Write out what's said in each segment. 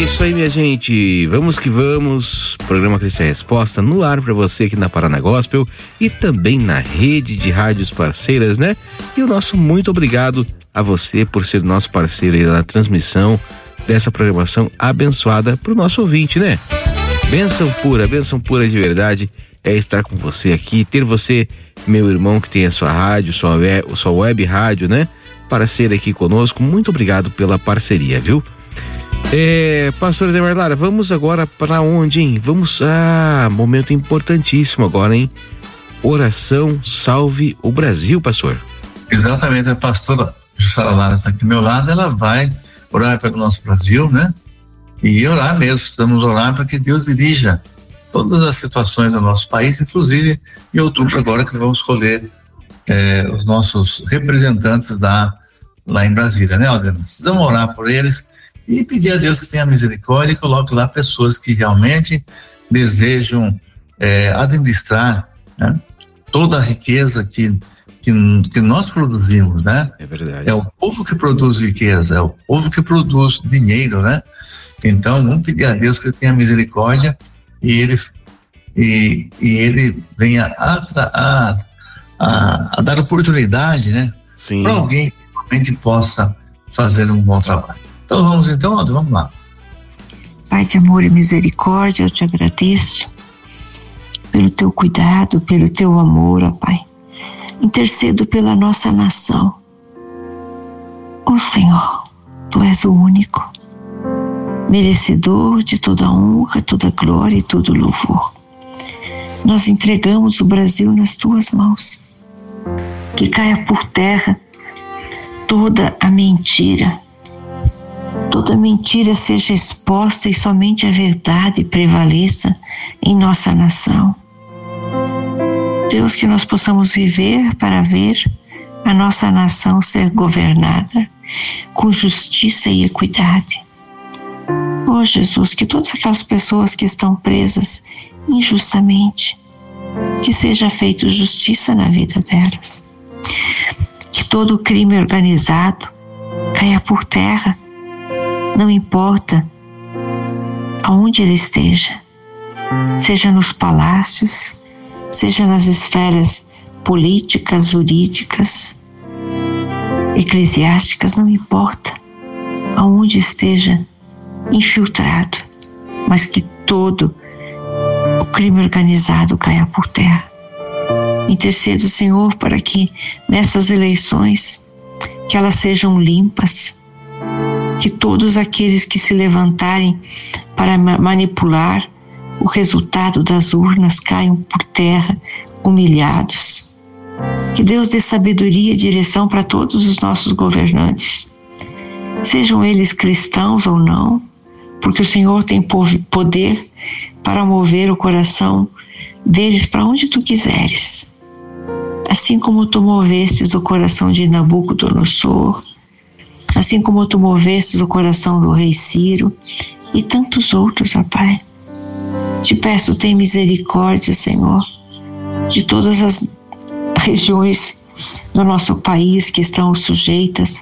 isso aí, minha gente. Vamos que vamos. Programa Cristo é Resposta no ar para você aqui na Paraná Gospel e também na rede de rádios parceiras, né? E o nosso muito obrigado a você por ser nosso parceiro aí na transmissão dessa programação abençoada pro nosso ouvinte, né? Bênção pura de verdade é estar com você aqui, ter você, meu irmão, que tem a sua rádio, sua web rádio, né? Para ser aqui conosco. Muito obrigado pela parceria, viu? Pastor Ademar Lara, vamos agora para onde, hein? Momento importantíssimo agora, hein? Oração Salve o Brasil, pastor. Exatamente, a pastora Jussara Lara está aqui do meu lado, ela vai orar pelo nosso Brasil, né? E orar mesmo, precisamos orar para que Deus dirija todas as situações do nosso país, inclusive em outubro agora que vamos escolher os nossos representantes lá em Brasília, né, Aldemar? Precisamos orar por eles e pedir a Deus que tenha misericórdia e coloque lá pessoas que realmente desejam administrar, né, toda a riqueza que nós produzimos, né? É verdade. É o povo que produz riqueza, é o povo que produz dinheiro, né? Então, vamos pedir a Deus que tenha misericórdia e ele venha a dar oportunidade, né? Sim. Para alguém que realmente possa fazer um bom trabalho. Então, vamos lá. Pai de amor e misericórdia, eu te agradeço pelo teu cuidado, pelo teu amor, ó Pai. Intercedo pela nossa nação. Ó Senhor, tu és o único, merecedor de toda honra, toda glória e todo louvor. Nós entregamos o Brasil nas tuas mãos. Que caia por terra toda a mentira. Toda mentira seja exposta e somente a verdade prevaleça em nossa nação. Deus, que nós possamos viver para ver a nossa nação ser governada com justiça e equidade. Oh Jesus, que todas aquelas pessoas que estão presas injustamente, que seja feita justiça na vida delas. Que todo o crime organizado caia por terra, não importa aonde ele esteja, seja nos palácios, seja nas esferas políticas, jurídicas, eclesiásticas, não importa aonde esteja infiltrado, mas que todo o crime organizado caia por terra. Intercedo, Senhor, para que nessas eleições que elas sejam limpas, que todos aqueles que se levantarem para manipular o resultado das urnas caiam por terra, humilhados. Que Deus dê sabedoria e direção para todos os nossos governantes, sejam eles cristãos ou não, porque o Senhor tem poder para mover o coração deles para onde tu quiseres. Assim como tu movestes o coração de Nabucodonosor, assim como tu movestes o coração do rei Ciro e tantos outros, ó Pai. Te peço, tem misericórdia, Senhor, de todas as regiões do nosso país que estão sujeitas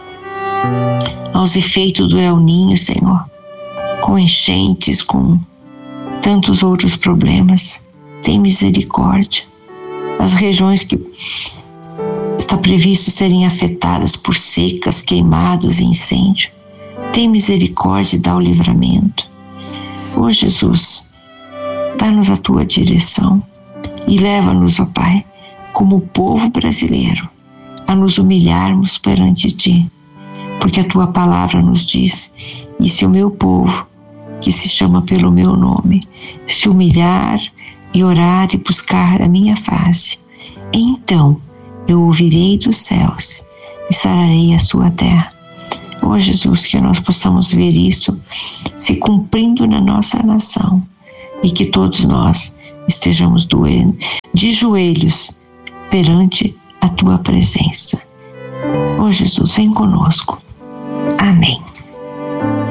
aos efeitos do El Niño, Senhor, com enchentes, com tantos outros problemas. Tem misericórdia. As regiões que está previsto serem afetadas por secas, queimados e incêndio. Tem misericórdia e dá o livramento. Ó Jesus, dá-nos a tua direção e leva-nos, ó Pai, como povo brasileiro, a nos humilharmos perante ti, porque a tua palavra nos diz: e se o meu povo, que se chama pelo meu nome, se humilhar e orar e buscar a minha face, então eu ouvirei dos céus e sararei a sua terra. Ó Jesus, que nós possamos ver isso se cumprindo na nossa nação e que todos nós estejamos de joelhos perante a tua presença. Ó Jesus, vem conosco. Amém.